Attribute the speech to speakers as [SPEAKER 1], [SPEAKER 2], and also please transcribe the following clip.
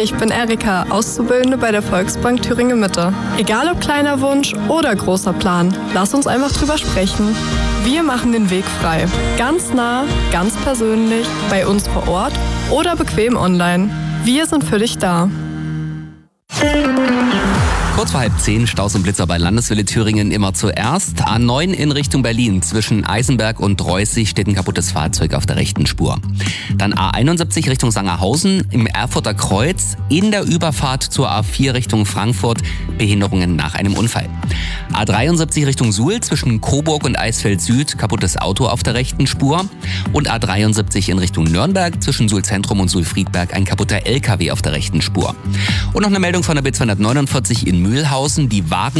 [SPEAKER 1] ich bin Erika, Auszubildende bei der Volksbank Thüringen Mitte. Egal ob kleiner Wunsch oder großer Plan, lass uns einfach drüber sprechen. Wir machen den Weg frei. Ganz nah, ganz persönlich, bei uns vor Ort oder bequem online. Wir sind für dich da.
[SPEAKER 2] Kurz vor 9:30 Staus und Blitzer bei Landeswelle Thüringen immer zuerst. A9 in Richtung Berlin. Zwischen Eisenberg und Reußig steht ein kaputtes Fahrzeug auf der rechten Spur. Dann A71 Richtung Sangerhausen im Erfurter Kreuz. In der Überfahrt zur A4 Richtung Frankfurt Behinderungen nach einem Unfall. A73 Richtung Suhl zwischen Coburg und Eisfeld Süd. Kaputtes Auto auf der rechten Spur. Und A73 in Richtung Nürnberg zwischen Suhl Zentrum und Suhl Friedberg ein kaputter LKW auf der rechten Spur. Und noch eine Meldung von der B249 in Mühlhausen. Die Wagen